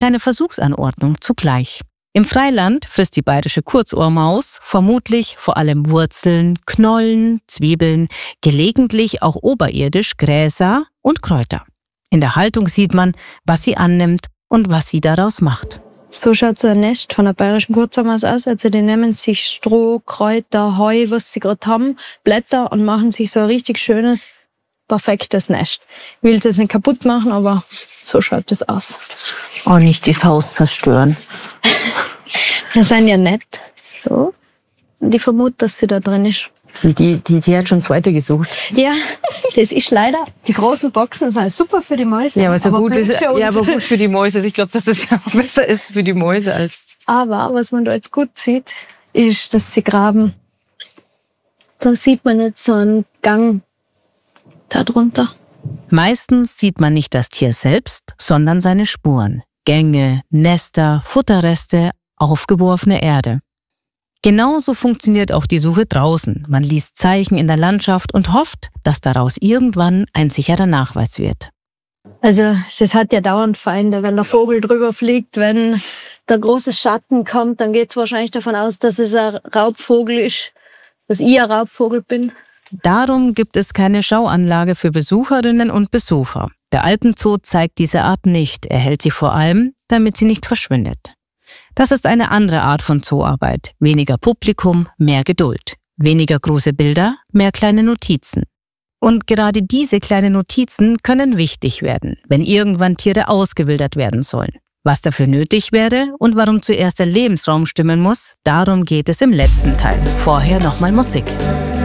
kleine Versuchsanordnung zugleich. Im Freiland frisst die bayerische Kurzohrmaus vermutlich vor allem Wurzeln, Knollen, Zwiebeln, gelegentlich auch oberirdisch Gräser und Kräuter. In der Haltung sieht man, was sie annimmt und was sie daraus macht. So schaut so ein Nest von der bayerischen Kurzhaarmaus aus. Also die nehmen sich Stroh, Kräuter, Heu, was sie gerade haben, Blätter und machen sich so ein richtig schönes, perfektes Nest. Ich will es jetzt nicht kaputt machen, aber so schaut das aus. Oh, nicht das Haus zerstören. Wir sind ja nett. So. Und ich vermute, dass sie da drin ist. Die hat schon das Weite gesucht. Ja, das ist leider, die großen Boxen sind super für die Mäuse. Ja, aber so gut ist, für uns. ja, aber gut für die Mäuse. Also ich glaube, dass das ja besser ist für die Mäuse als. Aber was man da jetzt gut sieht, ist, dass sie graben. Da sieht man jetzt so einen Gang da drunter. Meistens sieht man nicht das Tier selbst, sondern seine Spuren. Gänge, Nester, Futterreste, aufgeworfene Erde. Genauso funktioniert auch die Suche draußen. Man liest Zeichen in der Landschaft und hofft, dass daraus irgendwann ein sicherer Nachweis wird. Also das hat ja dauernd Feinde. Wenn der Vogel drüber fliegt, wenn der große Schatten kommt, dann geht es wahrscheinlich davon aus, dass es ein Raubvogel ist, dass ich ein Raubvogel bin. Darum gibt es keine Schauanlage für Besucherinnen und Besucher. Der Alpenzoo zeigt diese Art nicht. Er hält sie vor allem, damit sie nicht verschwindet. Das ist eine andere Art von Zooarbeit. Weniger Publikum, mehr Geduld. Weniger große Bilder, mehr kleine Notizen. Und gerade diese kleinen Notizen können wichtig werden, wenn irgendwann Tiere ausgewildert werden sollen. Was dafür nötig wäre und warum zuerst der Lebensraum stimmen muss, darum geht es im letzten Teil. Vorher nochmal Musik.